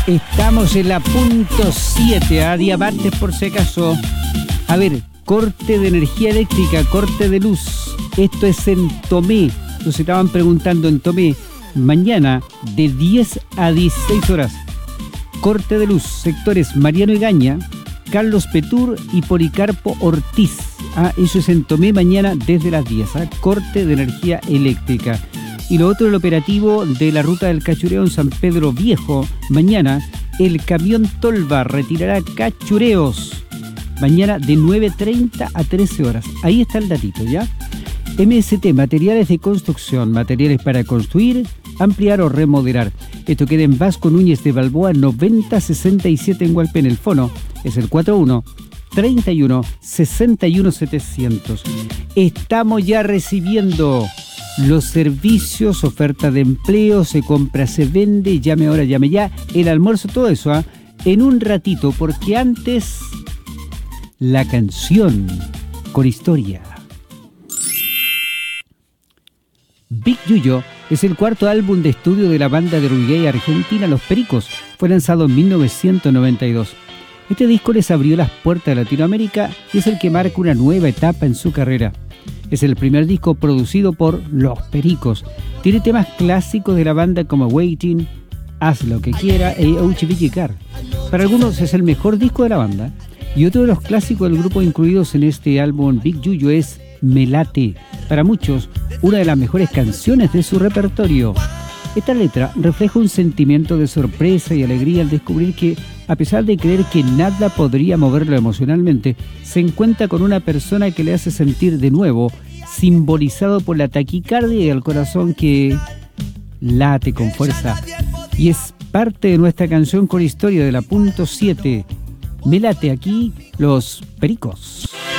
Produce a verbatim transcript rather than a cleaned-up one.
Estamos en la punto siete, a día martes por si acaso. A ver, corte de energía eléctrica, corte de luz. Esto es en Tomé. Nos estaban preguntando en Tomé. Mañana de diez a dieciséis horas. Corte de luz, sectores Mariano Egaña, Carlos Petur y Policarpo Ortiz. Ah, eso es en Tomé mañana desde las diez. ¿ah? Corte de energía eléctrica. Y lo otro, el operativo de la ruta del cachureo en San Pedro Viejo. Mañana el camión Tolva retirará cachureos. Mañana de nueve treinta a trece horas. Ahí está el datito, ¿ya? M S T, materiales de construcción, materiales para construir, ampliar o remodelar. Esto queda en Vasco Núñez de Balboa noventa sesenta y siete en Hualpén. El fono es el cuarenta y uno, treinta y uno, sesenta y uno setecientos. Estamos ya recibiendo los servicios, oferta de empleo, se compra, se vende, llame ahora, llame ya, el almuerzo, todo eso, ¿eh? En un ratito, porque antes la canción con historia. Big Yuyo es el cuarto álbum de estudio de la banda de reggae argentina Los Pericos. Fue lanzado en mil novecientos noventa y dos. Este disco les abrió las puertas de Latinoamérica y es el que marca una nueva etapa en su carrera. Es el primer disco producido por Los Pericos. Tiene temas clásicos de la banda como Waiting, Haz lo que quiera e Ouchivichicar. Para algunos es el mejor disco de la banda. Y otro de los clásicos del grupo incluidos en este álbum Big Yuyo es Me Late. Para muchos, una de las mejores canciones de su repertorio. Esta letra refleja un sentimiento de sorpresa y alegría al descubrir que, a pesar de creer que nada podría moverlo emocionalmente, se encuentra con una persona que le hace sentir de nuevo, simbolizado por la taquicardia y el corazón que late con fuerza. Y es parte de nuestra canción con historia de la punto siete. Me late aquí Los Pericos.